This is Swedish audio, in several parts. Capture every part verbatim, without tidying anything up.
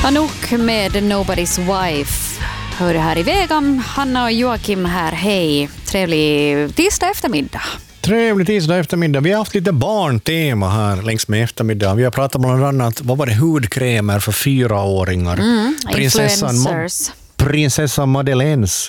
Anouk med Nobody's Wife. Hör det här i Vegam. Hanna och Joakim här. Hej. Trevlig tisdag eftermiddag. Trevlig tisdag eftermiddag. Vi har haft lite barntema här längs med eftermiddag. Vi har pratat bland annat, vad var det, hudkrämer för fyraåringar. Mm, prinsessan, Ma- prinsessan Madeleines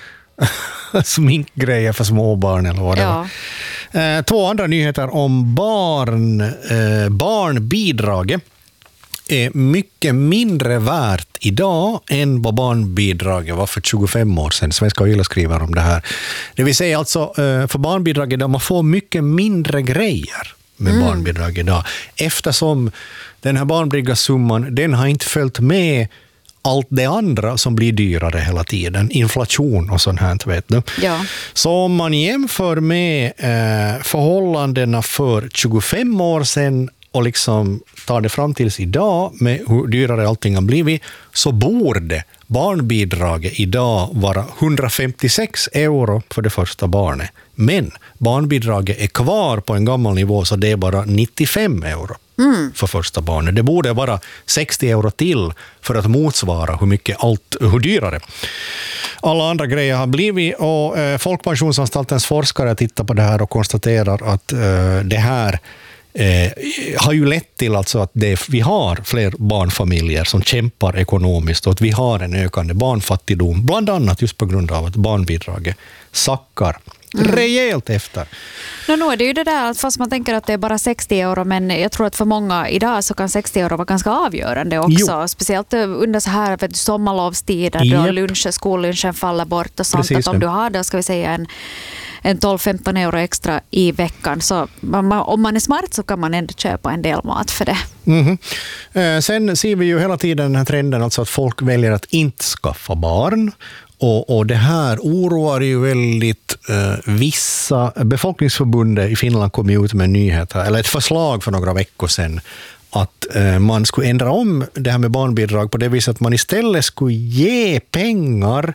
sminkgrejer för småbarn eller vad det ja. var. Två andra nyheter om barn, eh, barnbidraget är mycket mindre värt idag än vad barnbidraget var för tjugofem år sedan. Svenska Yle skriver om det här. Det vill säga alltså för barnbidraget idag, man får mycket mindre grejer med mm. barnbidrag idag. Eftersom den här barnbidragssumman, den har inte följt med allt det andra som blir dyrare hela tiden. Inflation och sånt här, vet du. Ja. Så om man jämför med eh, förhållandena för tjugofem år sedan och liksom tar det fram tills idag med hur dyrare allting har blivit, så borde barnbidraget idag vara hundrafemtiosex euro för det första barnet. Men barnbidraget är kvar på en gammal nivå, så det är bara nittiofem euro mm. för första barnet. Det borde vara sextio euro till för att motsvara hur mycket allt, hur dyrare alla andra grejer har blivit. Och eh, Folkpensionsanstaltens forskare tittar på det här och konstaterar att eh, det här Eh, har ju lett till alltså att det, vi har fler barnfamiljer som kämpar ekonomiskt och att vi har en ökande barnfattigdom, bland annat just på grund av att barnbidraget sackar mm. rejält efter. No, nu är det ju det där, fast man tänker att det är bara sextio euro, men jag tror att för många idag så kan sextio euro vara ganska avgörande också. Jo. Speciellt under så här vet du, sommarlovstider då yep. lunch, skollunchen faller bort och sånt. Precis, att om du har då, ska vi säga en en tolv femton euro extra i veckan, så om man är smart så kan man ändå köpa en del mat för det. Mm-hmm. Eh, sen ser vi ju hela tiden den här trenden alltså att folk väljer att inte skaffa barn. Och, och det här oroar ju väldigt eh, vissa. Befolkningsförbundet i Finland kom ut med nyheter, eller ett förslag för några veckor sedan, att eh, man skulle ändra om det här med barnbidrag på det viset att man istället skulle ge pengar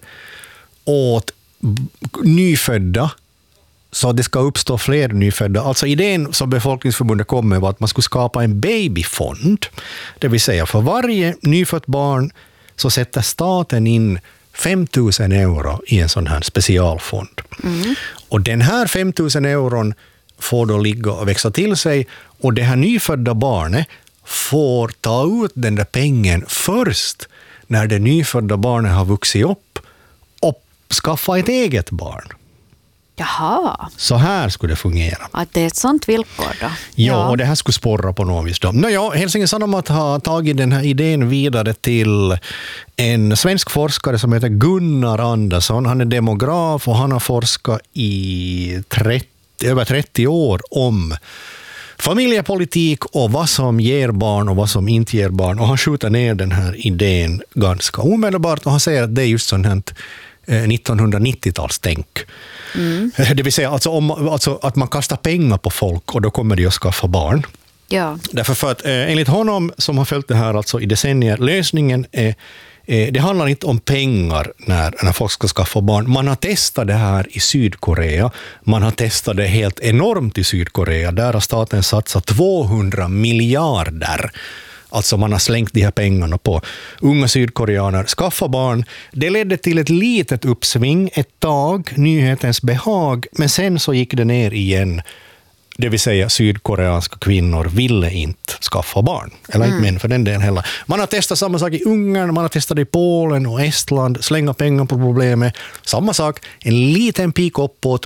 åt b- nyfödda, så det ska uppstå fler nyfödda. Alltså idén som Befolkningsförbundet kom med var att man skulle skapa en babyfond. Det vill säga för varje nyfött barn så sätter staten in fem tusen euro i en sån här specialfond. Mm. Och den här fem tusen euron får då ligga och växa till sig, och det här nyfödda barnet får ta ut den där pengen först när det nyfödda barnet har vuxit upp och skaffa ett eget barn. Jaha. Så här skulle det fungera. Att det är ett sånt villkor då. Ja, ja, och det här skulle sporra på något vis då. Nåja, Helsingin Sanomat har tagit den här idén vidare till en svensk forskare som heter Gunnar Andersson. Han är demograf och han har forskat i trettio, över trettio år om familjepolitik och vad som ger barn och vad som inte ger barn. Och han skjuter ner den här idén ganska omedelbart, och han säger att det är just sånt här nittonhundranittio-talstänk. Mm. Det vill säga alltså, om, alltså att man kastar pengar på folk och då kommer de att skaffa barn. Ja. Därför för att eh, enligt honom som har följt det här alltså i decennier, lösningen är, eh, det handlar inte om pengar när, när folk ska skaffa barn. Man har testat det här i Sydkorea. Man har testat det helt enormt i Sydkorea. Där har staten satsat tvåhundra miljarder. Alltså man har slängt de här pengarna på unga sydkoreaner, skaffa barn. Det ledde till ett litet uppsving ett tag, nyhetens behag, men sen så gick det ner igen. Det vill säga sydkoreanska kvinnor ville inte skaffa barn. Eller mm. inte män för den delen heller. Man har testat samma sak i Ungern, man har testat i Polen och Estland, slänga pengar på problemet. Samma sak, en liten pik uppåt,